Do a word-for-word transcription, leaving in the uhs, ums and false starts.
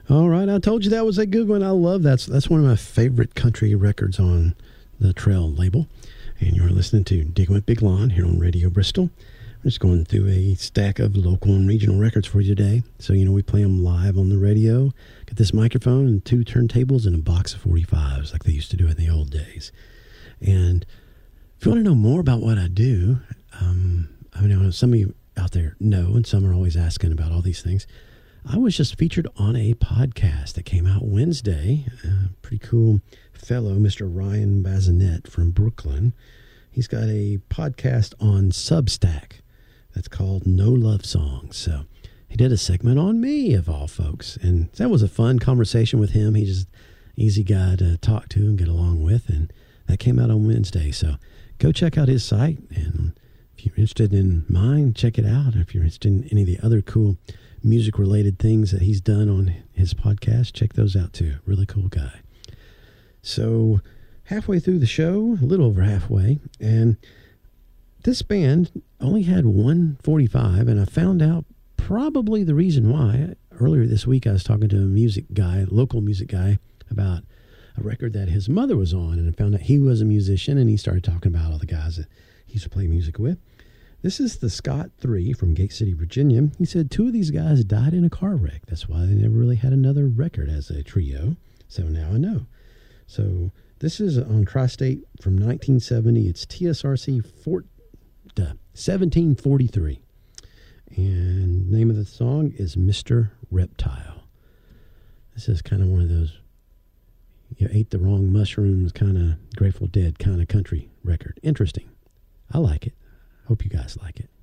All right, I told you that was a good one. I love that. That's one of my favorite country records on the Trail label. And you're listening to Digging with Big Lon here on Radio Bristol. I'm just going through a stack of local and regional records for you today. So, you know, we play them live on the radio. Got this microphone and two turntables and a box of forty-fives like they used to do in the old days. And if you want to know more about what I do, um, I know some of you out there know, and some are always asking about all these things. I was just featured on a podcast that came out Wednesday. A pretty cool fellow, Mister Ryan Bazinet from Brooklyn. He's got a podcast on Substack that's called No Love Songs. So he did a segment on me, of all folks. And that was a fun conversation with him. He's just an easy guy to talk to and get along with. And that came out on Wednesday. So go check out his site. And if you're interested in mine, check it out. If you're interested in any of the other cool music-related things that he's done on his podcast, check those out too. Really cool guy. So halfway through the show, a little over halfway, and this band only had one forty-five, and I found out probably the reason why. Earlier this week, I was talking to a music guy, local music guy, about a record that his mother was on, and I found out he was a musician, and he started talking about all the guys that he used to play music with. This is the Scott Three from Gate City, Virginia. He said two of these guys died in a car wreck. That's why they never really had another record as a trio. So now I know. So this is on Tri-State from nineteen seventy. It's T S R C four, uh, seventeen forty-three. And the name of the song is Mister Reptile. This is kind of one of those you ate the wrong mushrooms kind of Grateful Dead kind of country record. Interesting. I like it. Hope you guys like it.